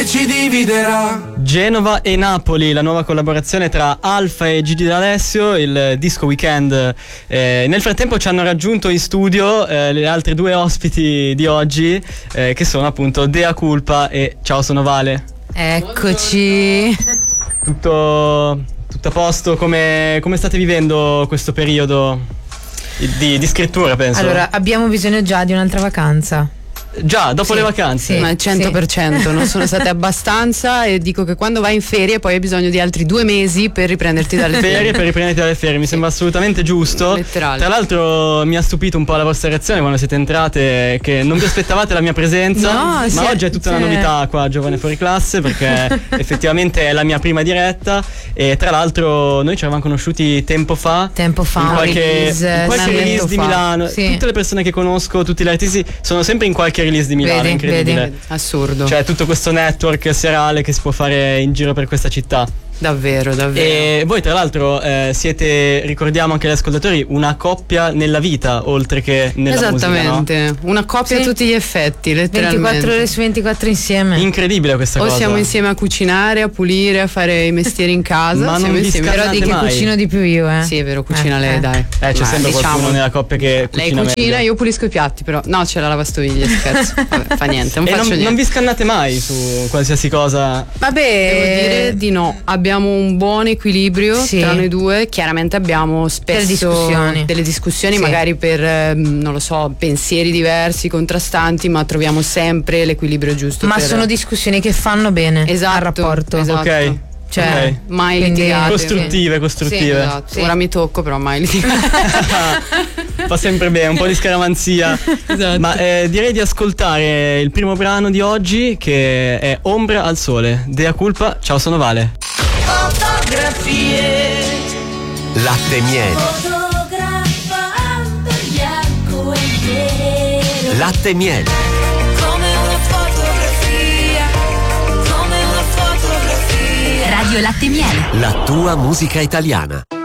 ci dividerà. Genova e Napoli, la nuova collaborazione tra Alfa e Gigi D'Alessio, il disco Weekend. Nel frattempo ci hanno raggiunto in studio le altre due ospiti di oggi, che sono appunto Dea Culpa e Ciao sono Vale. Eccoci. Tutto a posto? Come state vivendo questo periodo di scrittura, penso? Allora, abbiamo bisogno già di un'altra vacanza. Già, dopo le vacanze? Ma 100%, non sono state abbastanza, e dico che quando vai in ferie poi hai bisogno di altri 2 mesi per riprenderti dalle ferie. Per riprenderti dalle ferie, mi sembra assolutamente giusto. Letterale. Tra l'altro mi ha stupito un po' la vostra reazione quando siete entrate, che non vi aspettavate la mia presenza, ma oggi è tutta una novità qua a Giovane Fuori Classe, perché effettivamente è la mia prima diretta, e tra l'altro noi ci eravamo conosciuti tempo fa in qualche release di Milano. Sì. Tutte le persone che conosco, tutti gli artisti sono sempre in qualche release di Milano. Vedi, incredibile. vedi. Assurdo. Cioè tutto questo network serale che si può fare in giro per questa città. Davvero. E voi tra l'altro siete, ricordiamo anche agli ascoltatori, una coppia nella vita oltre che nella musica, no? Esattamente, una coppia a tutti gli effetti, letteralmente. 24 ore su 24 insieme. Incredibile questa cosa. O siamo insieme a cucinare, a pulire, a fare i mestieri in casa. Ma non vi insieme. Però di che mai. Cucino di più io, Sì, è vero, cucina lei, dai. C'è sempre qualcuno nella coppia che lei cucina cucina, meglio. io pulisco i piatti, però no, c'è la lavastoviglie, scherzo. Vabbè, fa niente, non E faccio niente. non vi scannate mai su qualsiasi cosa? Vabbè, Devo dire di no, abbiamo un buon equilibrio tra noi due. Chiaramente abbiamo spesso delle discussioni Sì. magari per non lo so, pensieri diversi, contrastanti, ma troviamo sempre l'equilibrio giusto. Ma sono discussioni che fanno bene al rapporto. Esatto. Ok. Cioè, mai quindi- litigate. Costruttive. Sì, esatto. Ora mi tocco, però mai litigate. Fa sempre bene, un po' di scaramanzia. Esatto. Ma direi di ascoltare il primo brano di oggi, che è Ombra al sole. Dea Culpa, Ciao sono Vale. Fotografie, Latte miele, fotografando bianco e nero. latte miele, Come una fotografia, come una fotografia. Radio Latte Miele. la tua musica italiana.